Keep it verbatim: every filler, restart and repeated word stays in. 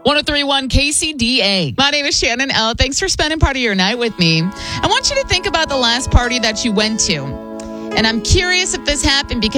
oh three point one K C D A. My name is Shannon L. Thanks for spending part of your night with me. I want you to think about the last party that you went to. And I'm curious if this happened because